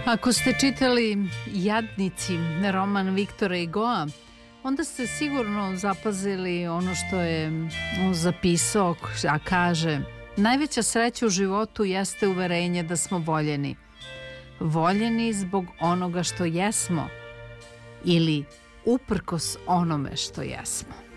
Ako ste čitali Jadnici, roman Viktora Hugoa, onda ste sigurno zapazili ono što je on zapisao, a kaže: najveća sreća u životu jeste uverenje da smo voljeni. Voljeni zbog onoga što jesmo ili uprkos onome što jesmo.